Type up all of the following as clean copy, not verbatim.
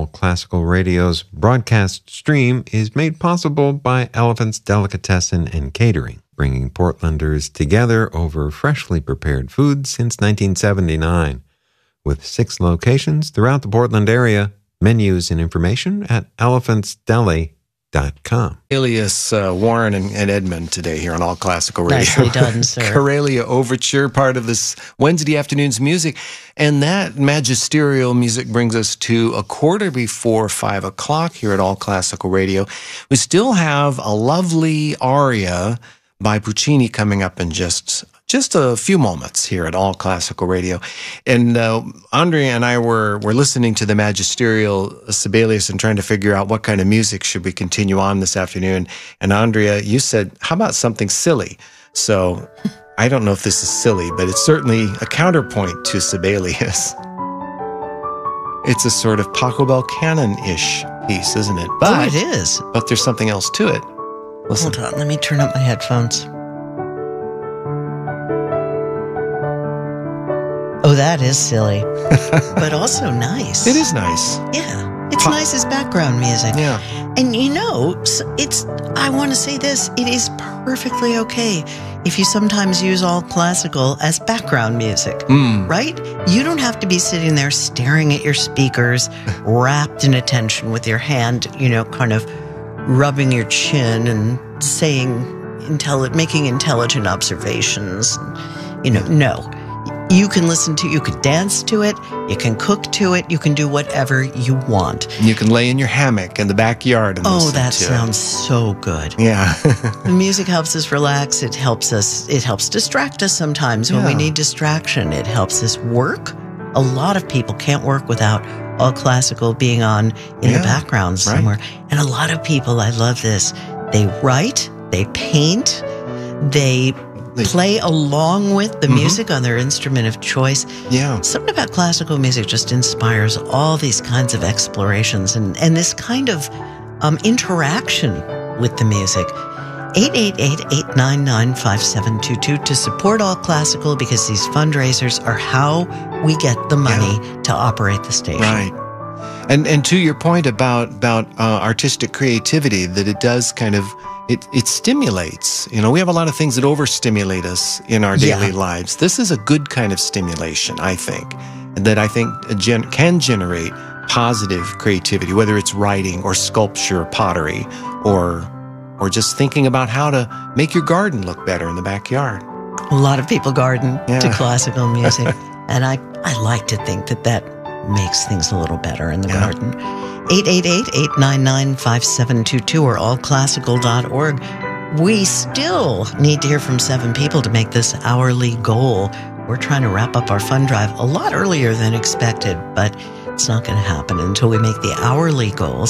All Classical Radio's broadcast stream is made possible by Elephant's Delicatessen and Catering, bringing Portlanders together over freshly prepared food since 1979. With 6 locations throughout the Portland area, menus and information at elephantsdeli.com. Alias Warren and Edmund today here on All Classical Radio. Nicely done, sir. Karelia Overture, part of this Wednesday afternoon's music. And that magisterial music brings us to 5:15 here at All Classical Radio. We still have a lovely aria by Puccini coming up in just a few moments here at All Classical Radio. And Andrea and I were listening to the magisterial Sibelius and trying to figure out what kind of music should we continue on this afternoon. And Andrea, you said, how about something silly? So I don't know if this is silly, but it's certainly a counterpoint to Sibelius. It's a sort of Pachelbel canon-ish piece, isn't it? But, it is. But there's something else to it. Listen. Hold on, let me turn up my headphones. Oh, that is silly, but also nice. It is nice. Yeah, it's nice as background music. Yeah. And I want to say this, it is perfectly okay if you sometimes use all classical as background music, right? You don't have to be sitting there staring at your speakers, wrapped in attention with your hand, kind of rubbing your chin and making intelligent observations. No. You can you could dance to it, you can cook to it, you can do whatever you want. You can lay in your hammock in the backyard and listen to it. Oh, that sounds so good. Yeah. The music helps us relax. It helps distract us sometimes when we need distraction. It helps us work. A lot of people can't work without all classical being on in the background somewhere. Right. And a lot of people, I love this, they write, they paint, they play along with the music on their instrument of choice. Yeah. Something about classical music just inspires all these kinds of explorations and this kind of interaction with the music. 888-899-5722 to support All Classical, because these fundraisers are how we get the money to operate the station. Right. And to your point about artistic creativity, that it does kind of it stimulates. We have a lot of things that overstimulate us in our daily lives. This is a good kind of stimulation, I think, that I think can generate positive creativity, whether it's writing or sculpture, pottery, or just thinking about how to make your garden look better in the backyard. A lot of people garden to classical music, and I like to think that makes things a little better in the garden. 888-899-5722 or allclassical.org. We still need to hear from 7 people to make this hourly goal. We're trying to wrap up our fund drive a lot earlier than expected, but it's not going to happen until we make the hourly goals.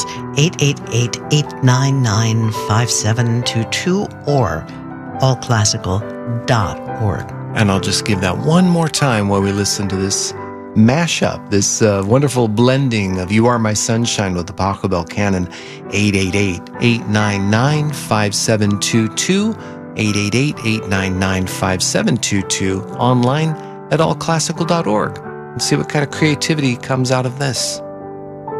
888-899-5722 or allclassical.org. And I'll just give that one more time while we listen to this mashup, this wonderful blending of You Are My Sunshine with the Pachelbel Canon. 888-899-5722, 888-899-5722, online at allclassical.org. And see what kind of creativity comes out of this.